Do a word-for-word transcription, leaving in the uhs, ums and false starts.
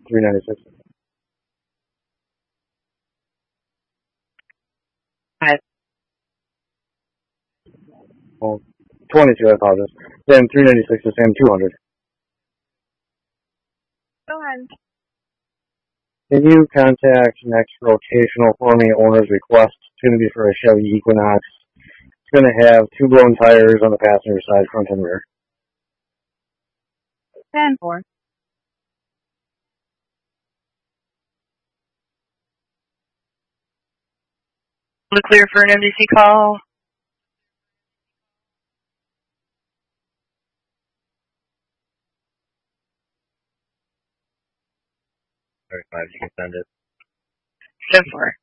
three ninety-six. Hi. Well, twenty-two, I apologize. Then three ninety-six to Sam two hundred. Go ahead. Can you contact Next Rotational for me? Owner's request. It's going to be for a Chevy Equinox. It's going to have two blown tires on the passenger side, front and rear. ten four. Clear for an M D C call. thirty-five, you can send it. ten four.